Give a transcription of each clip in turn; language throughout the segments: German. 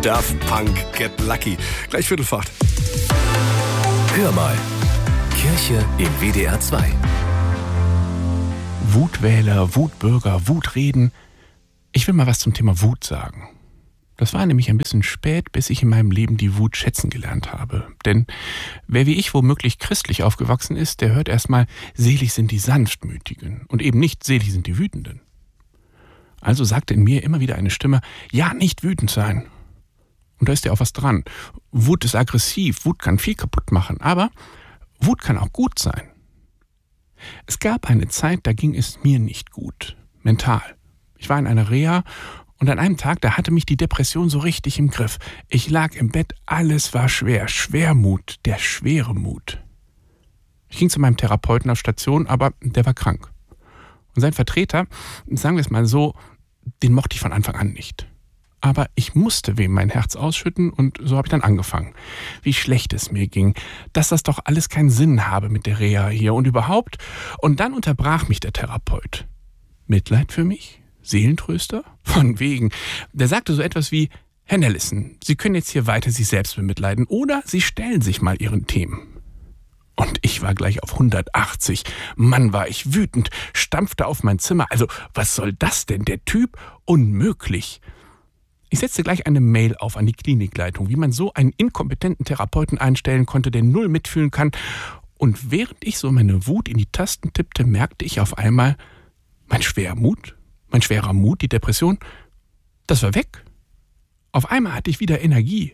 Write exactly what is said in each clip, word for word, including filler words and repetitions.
Daft Punk, Get Lucky. Gleich Viertelfahrt. Hör mal. Kirche im W D R zwei. Wutwähler, Wutbürger, Wutreden. Ich will mal was zum Thema Wut sagen. Das war nämlich ein bisschen spät, bis ich in meinem Leben die Wut schätzen gelernt habe. Denn wer wie ich womöglich christlich aufgewachsen ist, der hört erstmal, selig sind die Sanftmütigen und eben nicht, selig sind die Wütenden. Also sagte in mir immer wieder eine Stimme, ja, nicht wütend sein. Und da ist ja auch was dran. Wut ist aggressiv, Wut kann viel kaputt machen, aber Wut kann auch gut sein. Es gab eine Zeit, da ging es mir nicht gut, mental. Ich war in einer Reha und an einem Tag, da hatte mich die Depression so richtig im Griff. Ich lag im Bett, alles war schwer, Schwermut, der schwere Mut. Ich ging zu meinem Therapeuten auf Station, aber der war krank. Und sein Vertreter, sagen wir es mal so, den mochte ich von Anfang an nicht. Aber ich musste wem mein Herz ausschütten und so habe ich dann angefangen. Wie schlecht es mir ging, dass das doch alles keinen Sinn habe mit der Reha hier und überhaupt. Und dann unterbrach mich der Therapeut. Mitleid für mich? Seelentröster? Von wegen. Der sagte so etwas wie, Herr Nellison, Sie können jetzt hier weiter sich selbst bemitleiden oder Sie stellen sich mal Ihren Themen. Und ich war gleich auf hundertachtzig. Mann, war ich wütend, stampfte auf mein Zimmer. Also, was soll das denn? Der Typ? Unmöglich. Ich setzte gleich eine Mail auf an die Klinikleitung, wie man so einen inkompetenten Therapeuten einstellen konnte, der null mitfühlen kann. Und während ich so meine Wut in die Tasten tippte, merkte ich auf einmal, mein Schwermut, mein schwerer Mut, die Depression, das war weg. Auf einmal hatte ich wieder Energie.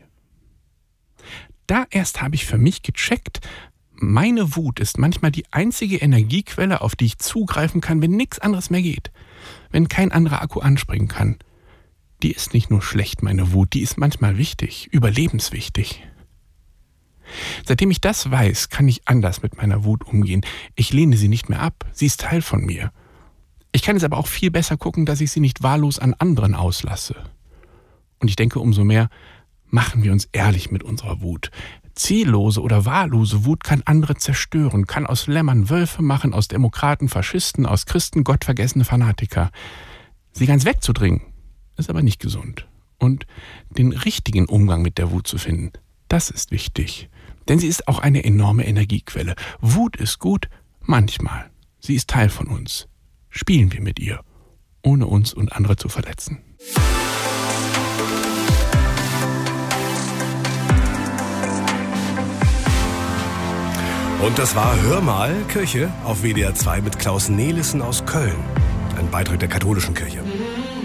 Da erst habe ich für mich gecheckt, meine Wut ist manchmal die einzige Energiequelle, auf die ich zugreifen kann, wenn nichts anderes mehr geht. Wenn kein anderer Akku anspringen kann. Die ist nicht nur schlecht, meine Wut, die ist manchmal wichtig, überlebenswichtig. Seitdem ich das weiß, kann ich anders mit meiner Wut umgehen. Ich lehne sie nicht mehr ab, sie ist Teil von mir. Ich kann jetzt aber auch viel besser gucken, dass ich sie nicht wahllos an anderen auslasse. Und ich denke umso mehr, machen wir uns ehrlich mit unserer Wut. Ziellose oder wahllose Wut kann andere zerstören, kann aus Lämmern Wölfe machen, aus Demokraten Faschisten, aus Christen gottvergessene Fanatiker. Sie ganz wegzudringen, ist aber nicht gesund. Und den richtigen Umgang mit der Wut zu finden, das ist wichtig. Denn sie ist auch eine enorme Energiequelle. Wut ist gut, manchmal. Sie ist Teil von uns. Spielen wir mit ihr, ohne uns und andere zu verletzen. Und das war Hör mal, Kirche auf W D R zwei mit Klaus Nelissen aus Köln. Ein Beitrag der katholischen Kirche.